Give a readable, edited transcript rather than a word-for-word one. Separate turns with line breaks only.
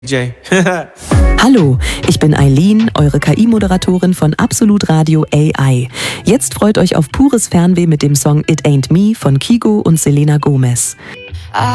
DJ.
Hallo, ich bin Eileen, eure KI-Moderatorin von Absolut Radio AI. Jetzt freut euch auf pures Fernweh mit dem Song It Ain't Me von Kygo und Selena Gomez.